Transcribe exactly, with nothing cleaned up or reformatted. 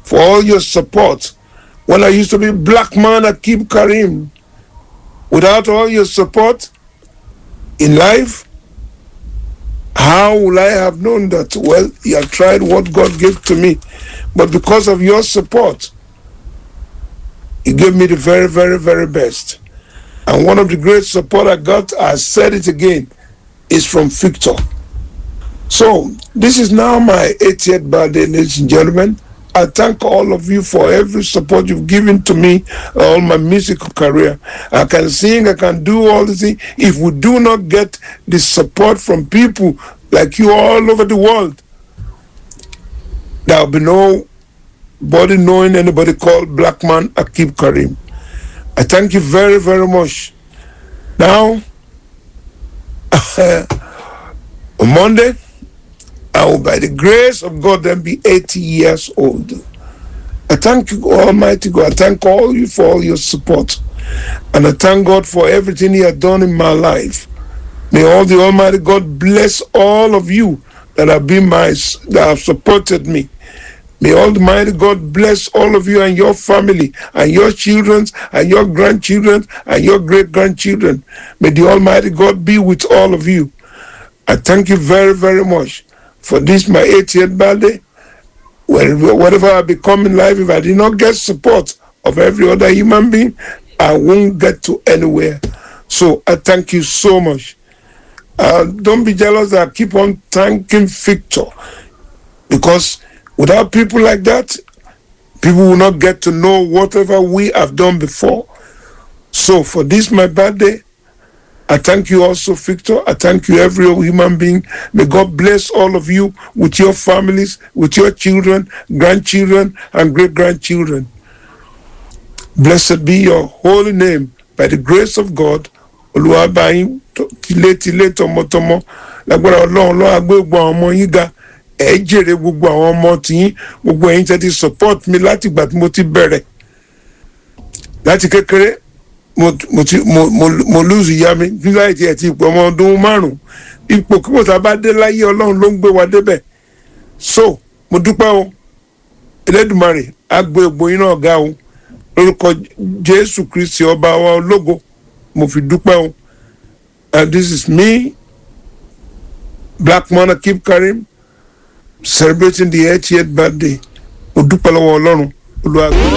for all your support. When I used to be Black Man Akeem Karim, without all your support in life, how will I have known that, well, you have tried what God gave to me, but because of your support, He gave me the very, very, very best. And one of the great support I got, I said it again, is from Victor. So, this is now my eightieth birthday, ladies and gentlemen. I thank all of you for every support you've given to me, all my musical career. I can sing, I can do all the things. If we do not get the support from people like you all over the world, there will be nobody knowing anybody called Black Man Akeem Karim. I thank you very, very much. Now, on Monday, I will, by the grace of God, then be eighty years old. I thank you, Almighty God. I thank all you for all your support. And I thank God for everything He has done in my life. May all the Almighty God bless all of you that have been my, that have supported me. May Almighty God bless all of you and your family and your children and your grandchildren and your great-grandchildren. May the Almighty God be with all of you. I thank you very, very much for this, my eightieth birthday. Whatever I become in life, if I did not get support of every other human being, I won't get to anywhere. So I thank you so much. Uh, don't be jealous that I keep on thanking Victor, because without people like that, people will not get to know whatever we have done before. So for this, my birthday, I thank you also, Victor. I thank you, every human being. May God bless all of you with your families, with your children, grandchildren, and great-grandchildren. Blessed be your holy name. By the grace of God, Oluwabayin tile tile tomo tomo. Lágbára Ọlọ́run ló agbé gbogbo àwọn ọmọ yín ga. Ẹ jèrè gbogbo àwọn ọmọ tiyín, gbogbo ẹ̀yin tẹ́ ti support mi láti ìgbà tí mo ti bẹ̀rẹ̀. Láti kékeré, mo mo ti mo mo mo lose ìyá mi nígbà tí ẹ ti pọ̀ ọmọ ọdún márùn-ún. Ipò kí mo ta bá dé láyé, Ọlọ́run ló ń gbé wa débẹ̀. So mo dúpẹ́ o, Elédùmarè á gbé gbogbo yín náà ga o. Lórúkọ Jésù Kristi ọba wa ológo, mo fi dúpẹ́ o. And this is me, Black Man Akeem Karim, celebrating the eightieth birthday. Mo dúpẹ́ lọ́wọ́ Ọlọ́run. Olúwa.